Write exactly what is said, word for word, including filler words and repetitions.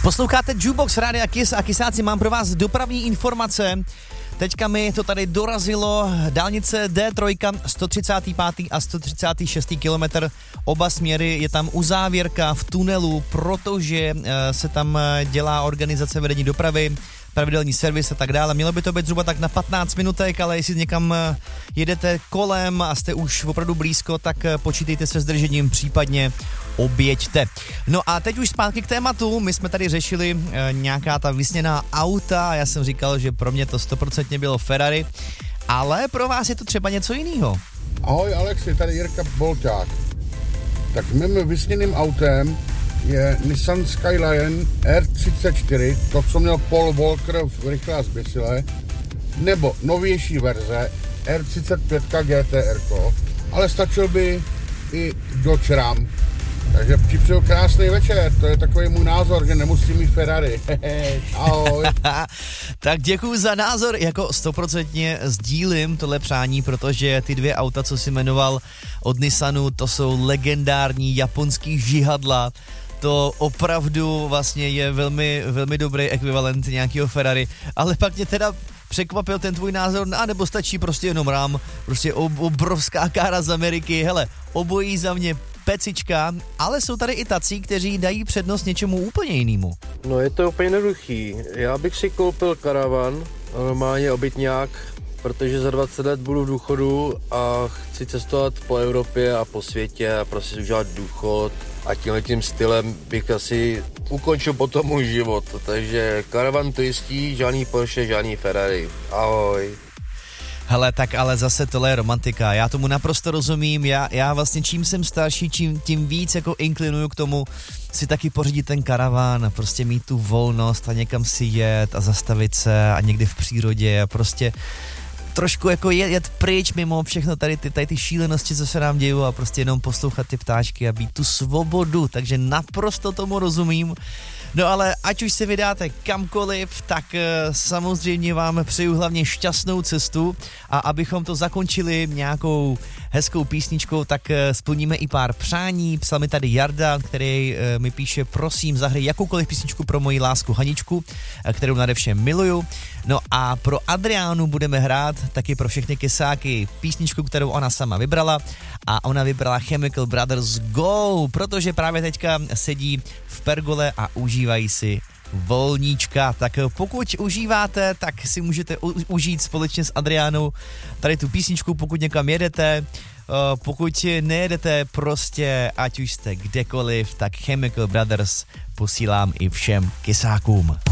Posloucháte Jukebox Rádia Kiss a Kissáci, mám pro vás dopravní informace. Teďka mi to tady dorazilo, dálnice D tři, sto třicátý pátý a sto třicátý šestý kilometr, oba směry, je tam uzávěrka v tunelu, protože se tam dělá organizace vedení dopravy, pravidelný servis a tak dále. Mělo by to být zhruba tak na patnáct minutek, ale jestli někam jedete kolem a jste už opravdu blízko, tak počítejte se zdržením, případně objeďte. No a teď už zpátky k tématu. My jsme tady řešili e, nějaká ta vysněná auta a já jsem říkal, že pro mě to stoprocentně bylo Ferrari, ale pro vás je to třeba něco jiného. Ahoj Alexi, tady Jirka Bolťák. Tak mým vysněným autem je Nissan Skyline R třicet čtyři, to, co měl Paul Walker v Rychlé a zběsilé, nebo novější verze R třicet pět G T R, ale stačil by i Dodge Ram. Takže ti přeju krásný večer, to je takový můj názor, že nemusím mít Ferrari. Ahoj. Tak děkuju za názor, jako stoprocentně sdílím tohle přání, protože ty dvě auta, co jsi jmenoval od Nissanu, to jsou legendární japonský žihadla. To opravdu vlastně je velmi, velmi dobrý ekvivalent nějakého Ferrari, ale pak mě teda překvapil ten tvůj názor, a nebo stačí prostě jenom Ram, prostě ob, obrovská kára z Ameriky, hele, obojí za mě pecička, ale jsou tady i tací, kteří dají přednost něčemu úplně jinému. No je to úplně jednoduchý, já bych si koupil karavan, normálně obytňák, protože za dvacet let budu v důchodu a chci cestovat po Evropě a po světě a prostě si udělat důchod a tímhletím stylem bych asi ukončil potom můj život, takže karavan to jistí, žádný Porsche, žádný Ferrari, ahoj. Hele, tak ale zase tohle je romantika, já tomu naprosto rozumím, já, já vlastně čím jsem starší, čím, tím víc jako inklinuju k tomu si taky pořídit ten karaván a prostě mít tu volnost a někam si jet a zastavit se a někde v přírodě a prostě trošku jako jet, jet pryč mimo všechno tady ty, tady ty šílenosti, co se nám dějí a prostě jenom poslouchat ty ptáčky a být tu svobodu, takže naprosto tomu rozumím. No ale ať už se vydáte kamkoliv, tak samozřejmě vám přeju hlavně šťastnou cestu a abychom to zakončili nějakou hezkou písničkou, tak splníme i pár přání. Psal mi tady Jarda, který mi píše, prosím, zahraj jakoukoliv písničku pro moji lásku Haničku, kterou nade všem miluju. No a pro Adriánu budeme hrát taky pro všechny kysáky písničku, kterou ona sama vybrala a ona vybrala Chemical Brothers Go, protože právě teďka sedí v pergole a užívají si volníčka. Tak pokud užíváte, tak si můžete u- užít společně s Adriánou tady tu písničku, pokud někam jedete. Pokud nejedete prostě, ať už jste kdekoliv, tak Chemical Brothers posílám i všem kysákům.